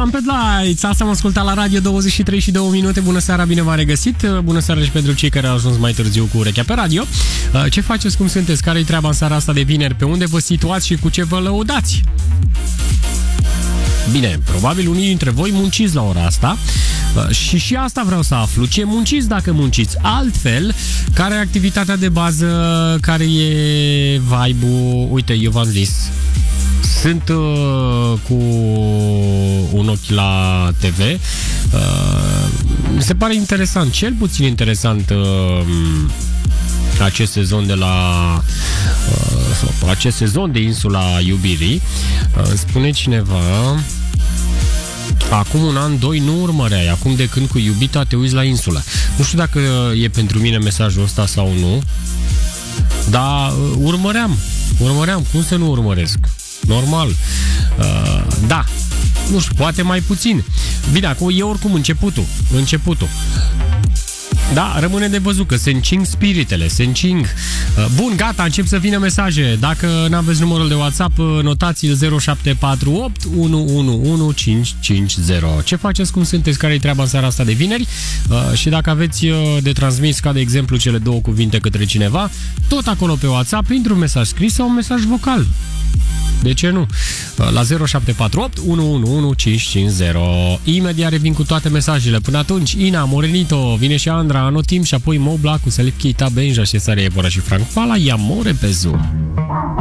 Trumpet Lights. Asta am ascultat la radio, 23 și 2 minute. Bună seara, bine v-am regăsit. Bună seara și pentru cei care au ajuns mai târziu cu urechea pe radio. Ce faceți, cum sunteți? Care-i treaba în seara asta de vineri? Pe unde vă situați și cu ce vă lăudați? Bine, probabil unii dintre voi munciți la ora asta și asta vreau să aflu. Ce munciți dacă munciți? Altfel, care e activitatea de bază? Care e vibe-ul? Uite, eu v-am zis, sunt cu un ochi la TV. Mi se pare interesant, cel puțin interesant, acest sezon de acest sezon de Insula Iubirii. Spune cineva, acum un an, doi nu urmăreai, acum de când cu iubita te uiți la insulă. Nu știu dacă e pentru mine mesajul ăsta sau nu, dar urmăream, cum să nu urmăresc? Normal. Da, nu știu, poate mai puțin. Bine, acum e oricum începutul. Da, rămâne de văzut că se încing spiritele, se încing. Bun, gata, încep să vină mesaje. Dacă n-aveți numărul de WhatsApp, notați-l 0748 111550. Ce faceți, cum sunteți, care-i treaba în seara asta de vineri? Și dacă aveți de transmis, ca de exemplu, cele două cuvinte către cineva, tot acolo pe WhatsApp, printr-un mesaj scris sau un mesaj vocal. De ce nu? La 0748 111550. Imediat revin cu toate mesajele. Până atunci, Ina, Morenito, vine și Andra, Anotim și apoi Mobla cu Selip Chita, Benja și Sare Evora și Frank Fala. Iamore pe Zoom.